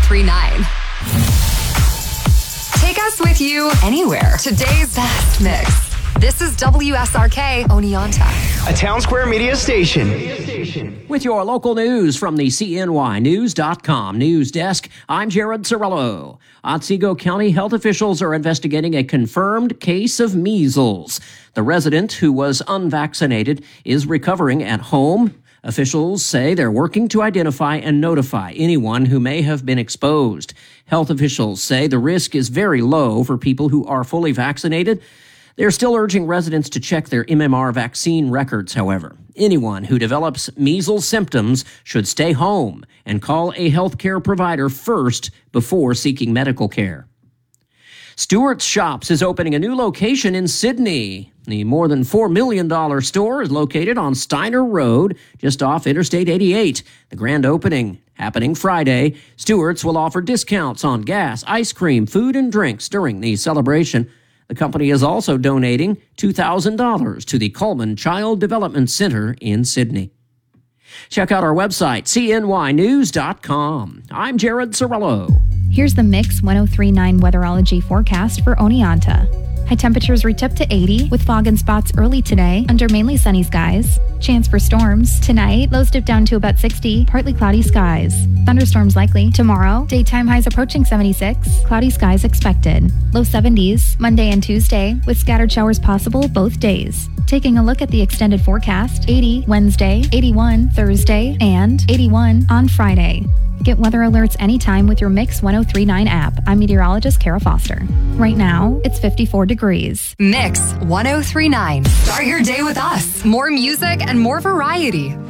1039. Take us with you anywhere. Today's best mix. This is WSRK Oneonta, a Town Square Media station. With your local news from the CNYnews.com news desk, I'm Jared Cirillo. Otsego County health officials are investigating a confirmed case of measles. The resident, who was unvaccinated, is recovering at home. Officials say they're working to identify and notify anyone who may have been exposed. Health officials say the risk is very low for people who are fully vaccinated. They're still urging residents to check their MMR vaccine records, however. Anyone who develops measles symptoms should stay home and call a healthcare provider first before seeking medical care. Stewart's Shops is opening a new location in Sydney. The more than $4 million store is located on Steiner Road, just off Interstate 88. The grand opening happening Friday. Stewart's will offer discounts on gas, ice cream, food, and drinks during the celebration. The company is also donating $2,000 to the Coleman Child Development Center in Sydney. Check out our website, CNYnews.com. I'm Jared Cirillo. Here's the Mix 1039 weatherology forecast for Oneonta. High temperatures reach up to 80 with fog and spots early today under mainly sunny skies. Chance for storms. Tonight, lows dip down to about 60, partly cloudy skies. Thunderstorms likely. Tomorrow, daytime highs approaching 76, cloudy skies expected. Low 70s Monday and Tuesday with scattered showers possible both days. Taking a look at the extended forecast, 80 Wednesday, 81 Thursday, and 81 on Friday. Get weather alerts anytime with your Mix 1039 app. I'm meteorologist Kara Foster. Right now, it's 54 degrees. Mix 1039. Start your day with us. More music and more variety.